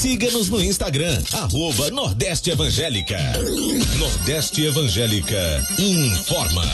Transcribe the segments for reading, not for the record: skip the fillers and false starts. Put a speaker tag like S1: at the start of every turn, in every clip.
S1: Siga-nos no Instagram, @Nordeste Evangélica. Nordeste Evangélica informa.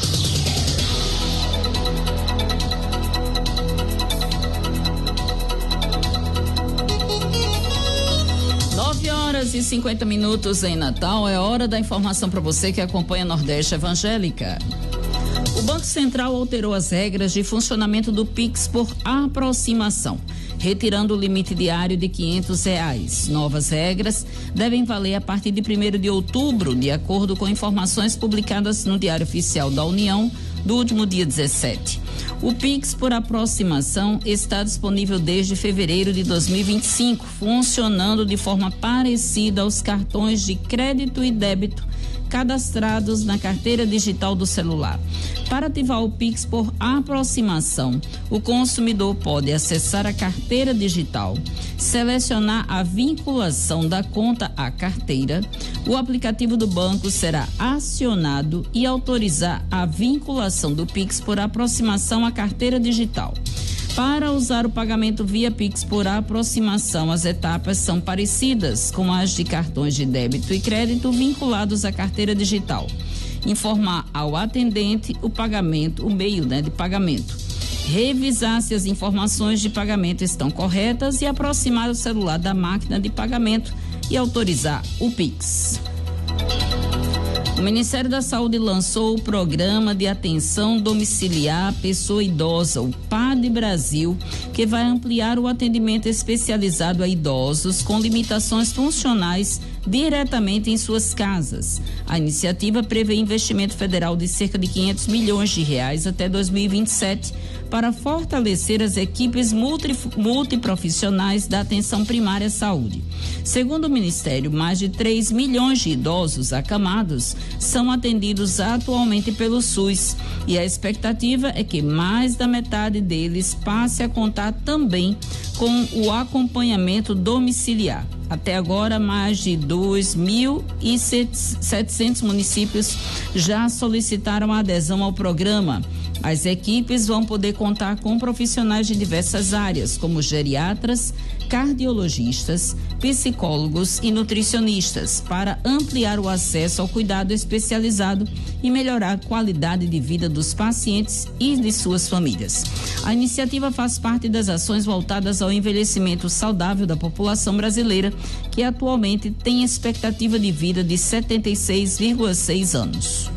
S2: 9h50 em Natal. É hora da informação para você que acompanha Nordeste Evangélica. O Banco Central alterou as regras de funcionamento do Pix por aproximação, retirando o limite diário de R$500. Novas regras devem valer a partir de 1º de outubro, de acordo com informações publicadas no Diário Oficial da União do último dia 17. O Pix por aproximação está disponível desde fevereiro de 2025, funcionando de forma parecida aos cartões de crédito e débito cadastrados na carteira digital do celular. Para ativar o Pix por aproximação, o consumidor pode acessar a carteira digital, selecionar a vinculação da conta à carteira, o aplicativo do banco será acionado e autorizar a vinculação do Pix por aproximação à carteira digital. Para usar o pagamento via Pix por aproximação, as etapas são parecidas com as de cartões de débito e crédito vinculados à carteira digital. Informar ao atendente o meio de pagamento. Revisar se as informações de pagamento estão corretas e aproximar o celular da máquina de pagamento e autorizar o Pix. O Ministério da Saúde lançou o Programa de Atenção Domiciliar à Pessoa Idosa, o PAD Brasil, que vai ampliar o atendimento especializado a idosos com limitações funcionais diretamente em suas casas. A iniciativa prevê investimento federal de cerca de R$500 milhões até 2027 para fortalecer as equipes multiprofissionais da atenção primária à saúde. Segundo o Ministério, mais de 3 milhões de idosos acamados são atendidos atualmente pelo SUS e a expectativa é que mais da metade deles passe a contar também com o acompanhamento domiciliar. Até agora, mais de 2.700 municípios já solicitaram a adesão ao programa. As equipes vão poder contar com profissionais de diversas áreas, como geriatras, cardiologistas, psicólogos e nutricionistas, para ampliar o acesso ao cuidado especializado e melhorar a qualidade de vida dos pacientes e de suas famílias. A iniciativa faz parte das ações voltadas ao envelhecimento saudável da população brasileira, que atualmente tem expectativa de vida de 76,6 anos.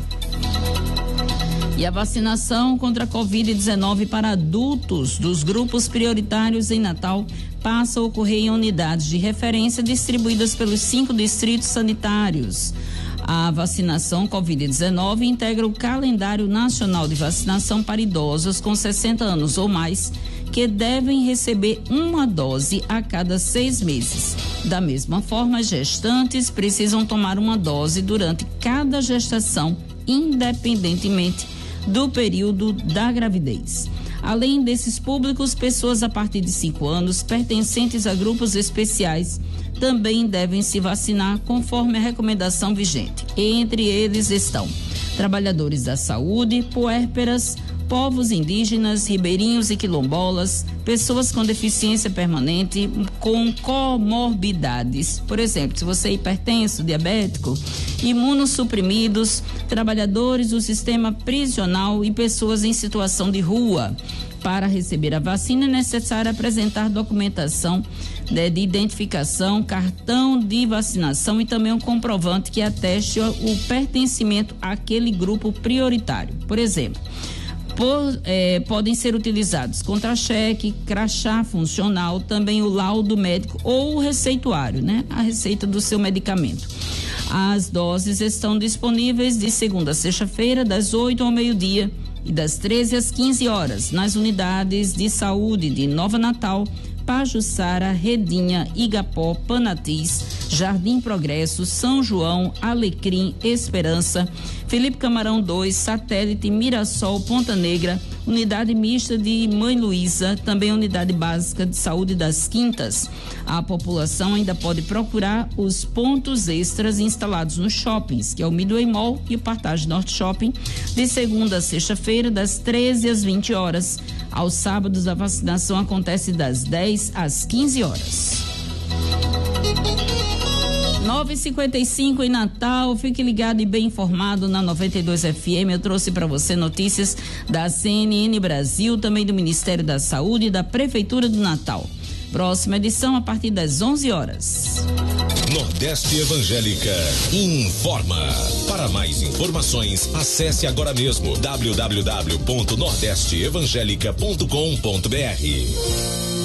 S2: E a vacinação contra a Covid-19 para adultos dos grupos prioritários em Natal passa a ocorrer em unidades de referência distribuídas pelos 5 distritos sanitários. A vacinação Covid-19 integra o calendário nacional de vacinação para idosos com 60 anos ou mais, que devem receber uma dose a cada 6 meses. Da mesma forma, gestantes precisam tomar uma dose durante cada gestação, independentemente do período da gravidez. Além desses públicos, pessoas a partir de 5 anos pertencentes a grupos especiais também devem se vacinar conforme a recomendação vigente. Entre eles estão trabalhadores da saúde, puérperas, povos indígenas, ribeirinhos e quilombolas, pessoas com deficiência permanente, com comorbidades. Por exemplo, se você é hipertenso, diabético, imunossuprimidos, trabalhadores do sistema prisional e pessoas em situação de rua. Para receber a vacina é necessário apresentar documentação de identificação, cartão de vacinação e também um comprovante que ateste o pertencimento àquele grupo prioritário. Por exemplo, podem ser utilizados contra-cheque, crachá funcional, também o laudo médico ou o receituário, a receita do seu medicamento. As doses estão disponíveis de segunda a sexta-feira, das 8 ao meio-dia e das 13 às 15 horas, nas unidades de saúde de Nova Natal, Pajuçara, Redinha, Igapó, Panatis, Jardim Progresso, São João, Alecrim, Esperança, Felipe Camarão 2, Satélite, Mirassol, Ponta Negra, Unidade Mista de Mãe Luísa, também Unidade Básica de Saúde das Quintas. A população ainda pode procurar os pontos extras instalados nos shoppings, que é o Midway Mall e o Partage Norte Shopping, de segunda a sexta-feira, das 13 às 20 horas. Aos sábados, a vacinação acontece das 10 às 15 horas. 9h55 em Natal, fique ligado e bem informado na 92 FM. Eu trouxe para você notícias da CNN Brasil, também do Ministério da Saúde e da Prefeitura do Natal. Próxima edição a partir das 11 horas.
S1: Nordeste Evangélica informa. Para mais informações, acesse agora mesmo www.nordesteevangelica.com.br.